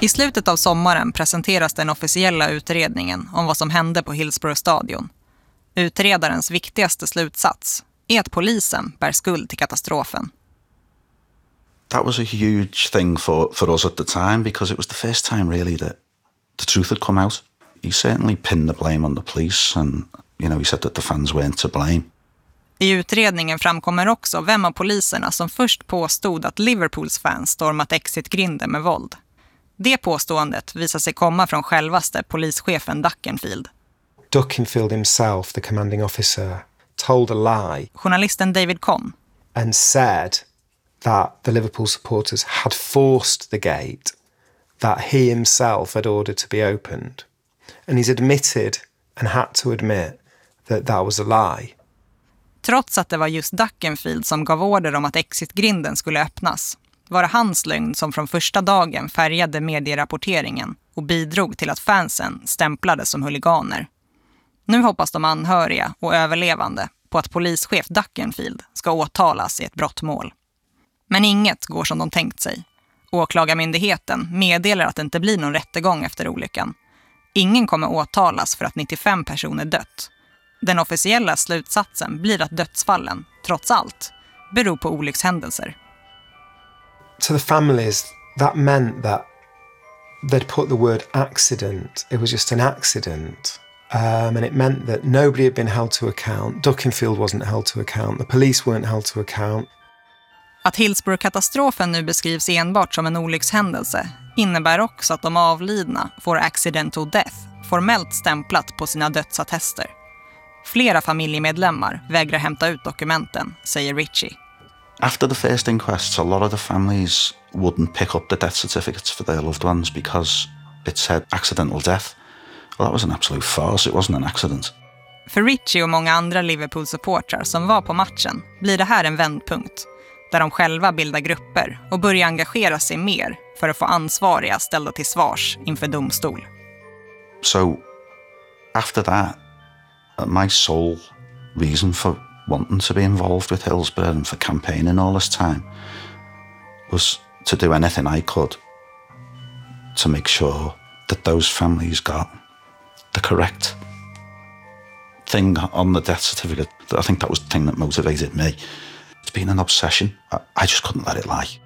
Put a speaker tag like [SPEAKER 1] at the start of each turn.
[SPEAKER 1] I slutet av sommaren presenteras den officiella utredningen om vad som hände på Hillsborough-stadion. Utredarens viktigaste slutsats är att polisen bär skuld till katastrofen.
[SPEAKER 2] That was a huge thing for us at the time because it was the first time really that the truth had come out. He certainly pinned the blame on the police and, he said that the fans weren't to blame.
[SPEAKER 1] I utredningen framkommer också vem av poliserna som först påstod att Liverpools fans stormat exitgrinden med våld. Det påståendet visar sig komma från självaste polischefen Duckenfield.
[SPEAKER 3] Duckenfield himself, the commanding officer, told a lie.
[SPEAKER 1] Journalisten David Conn.
[SPEAKER 3] And said that the Liverpool supporters had forced the gate, that he himself had ordered to be opened. And he's admitted and had to admit that that was a lie.
[SPEAKER 1] Trots att det var just Duckenfield som gav order om att exitgrinden skulle öppnas, var det hans lögn som från första dagen färgade medierapporteringen och bidrog till att fansen stämplades som huliganer. Nu hoppas de anhöriga och överlevande på att polischef Duckenfield ska åtalas i ett brottmål. Men inget går som de tänkt sig. Åklagarmyndigheten meddelar att det inte blir någon rättegång efter olyckan. Ingen kommer åtalas för att 95 personer dött. Den officiella slutsatsen blir att dödsfallen, trots allt, beror på olyckshändelser.
[SPEAKER 3] To the families, that meant that they'd put the word accident. It was just an accident. And it meant that nobody had been held to account. Duckenfield wasn't held to account. The police weren't held to account.
[SPEAKER 1] Att Hillsborough-katastrofen nu beskrivs enbart som en olyckshändelse innebär också att de avlidna får accidental death formellt stämplat på sina dödsattester. Flera familjemedlemmar vägrar hämta ut dokumenten, säger Ritchie.
[SPEAKER 2] After the first inquests, a lot of the families wouldn't pick up the death certificates for their loved ones because it said accidental death. Well, that was an absolute farce. It wasn't an accident.
[SPEAKER 1] För Ritchie och många andra Liverpool-supportrar som var på matchen blir det här en vändpunkt där de själva bildar grupper och börjar engagera sig mer för att få ansvariga ställda till svars inför domstol.
[SPEAKER 2] So, after that, my sole reason for wanting to be involved with Hillsborough and for campaigning all this time was to do anything I could to make sure that those families got the correct thing on the death certificate. I think that was the thing that motivated me. It's been an obsession. I just couldn't let it lie.